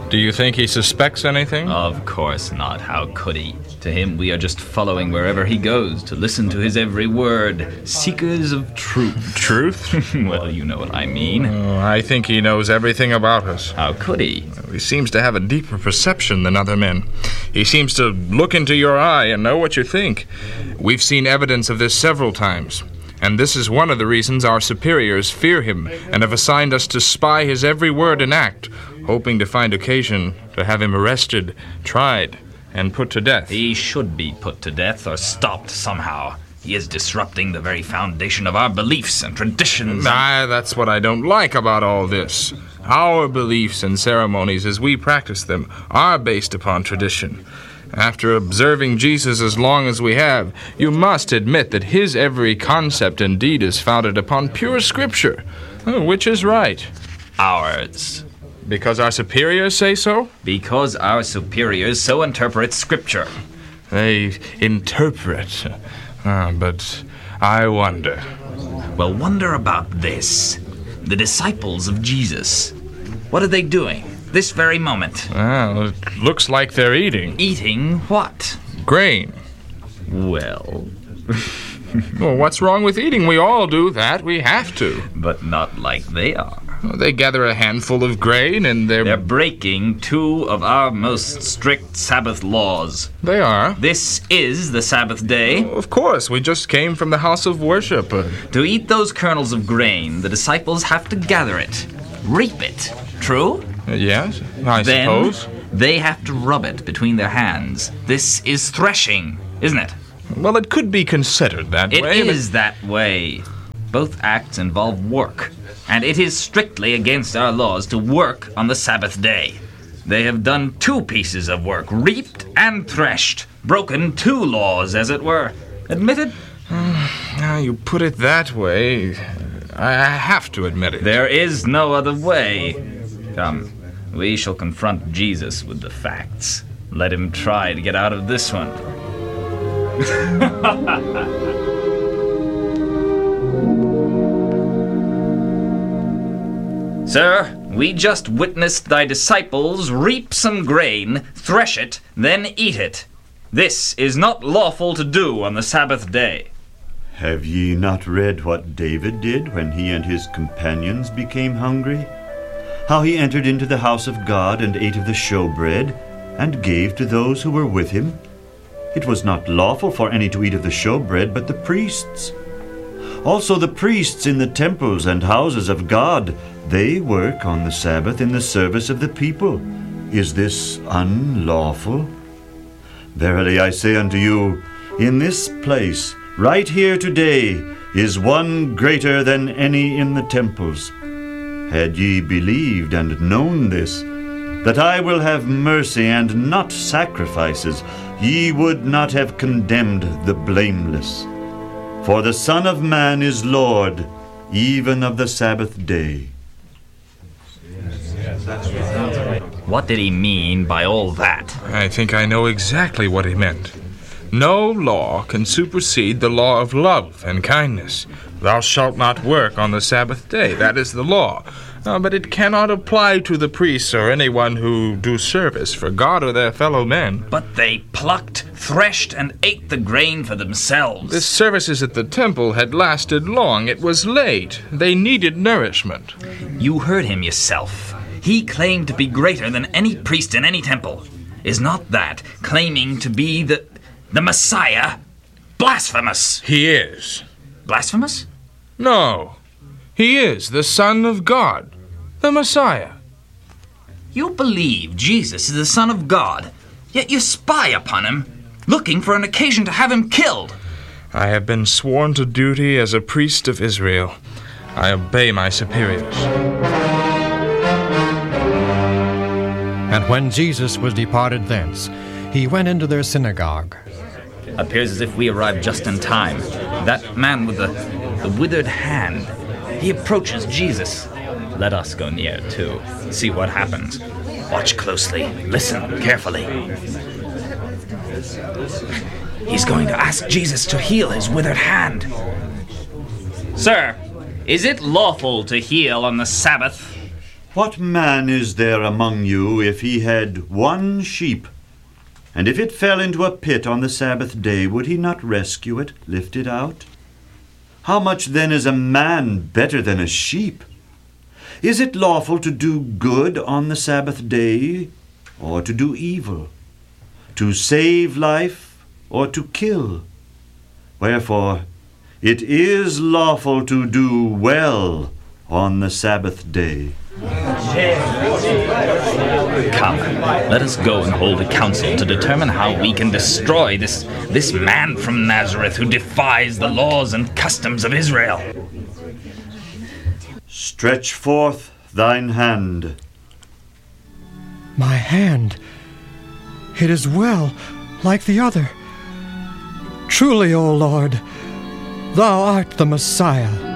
Do you think he suspects anything? Of course not. How could he? To him, we are just following wherever he goes, to listen to his every word. Seekers of truth. Truth? Well, you know what I mean. Oh, I think he knows everything about us. How could he? He seems to have a deeper perception than other men. He seems to look into your eye and know what you think. We've seen evidence of this several times. And this is one of the reasons our superiors fear him and have assigned us to spy his every word and act, hoping to find occasion to have him arrested, tried, and put to death. He should be put to death or stopped somehow. He is disrupting the very foundation of our beliefs and traditions. That's what I don't like about all this. Our beliefs and ceremonies as we practice them are based upon tradition. After observing Jesus as long as we have, you must admit that his every concept and deed is founded upon pure scripture. Which is right? Ours. Because our superiors say so? Because our superiors so interpret scripture. They interpret. But I wonder. Well, wonder about this. The disciples of Jesus. What are they doing this very moment? Well, it looks like they're eating. Eating what? Grain. Well... Well, what's wrong with eating? We all do that. We have to. But not like they are. They gather a handful of grain and They're breaking two of our most strict Sabbath laws. They are. This is the Sabbath day. Of course, we just came from the house of worship. To eat those kernels of grain, the disciples have to gather it, reap it. True? Yes, I then suppose. They have to rub it between their hands. This is threshing, isn't it? Well, it could be considered that way. It is that way. Both acts involve work, and it is strictly against our laws to work on the Sabbath day. They have done two pieces of work, reaped and threshed, broken two laws, as it were. Admitted? Now you put it that way, I have to admit it. There is no other way. Come, we shall confront Jesus with the facts. Let him try to get out of this one. Sir, we just witnessed thy disciples reap some grain, thresh it, then eat it. This is not lawful to do on the Sabbath day. Have ye not read what David did when he and his companions became hungry? How he entered into the house of God and ate of the showbread, and gave to those who were with him? It was not lawful for any to eat of the showbread but the priests. Also the priests in the temples and houses of God, they work on the Sabbath in the service of the people. Is this unlawful? Verily I say unto you, in this place, right here today, is one greater than any in the temples. Had ye believed and known this, that I will have mercy and not sacrifices, ye would not have condemned the blameless. For the Son of Man is Lord, even of the Sabbath day. What did he mean by all that? I think I know exactly what he meant. No law can supersede the law of love and kindness. Thou shalt not work on the Sabbath day. That is the law. But it cannot apply to the priests or anyone who do service for God or their fellow men. But they plucked, threshed, and ate the grain for themselves. The services at the temple had lasted long. It was late. They needed nourishment. You heard him yourself. He claimed to be greater than any priest in any temple. Is not that claiming to be the Messiah blasphemous? He is. Blasphemous? No. He is the Son of God, the Messiah. You believe Jesus is the Son of God, yet you spy upon him, looking for an occasion to have him killed. I have been sworn to duty as a priest of Israel. I obey my superiors. And when Jesus was departed thence, he went into their synagogue. Appears as if we arrived just in time. That man with the withered hand, he approaches Jesus. Let us go near, too. See what happens. Watch closely. Listen carefully. He's going to ask Jesus to heal his withered hand. Sir, is it lawful to heal on the Sabbath? What man is there among you, if he had 1 sheep, and if it fell into a pit on the Sabbath day, would he not rescue it, lift it out? How much then is a man better than a sheep? Is it lawful to do good on the Sabbath day, or to do evil? To save life, or to kill? Wherefore, it is lawful to do well on the Sabbath day. Come, let us go and hold a council to determine how we can destroy this man from Nazareth who defies the laws and customs of Israel. Stretch forth thine hand. My hand, it is well, like the other. Truly, O Lord, thou art the Messiah,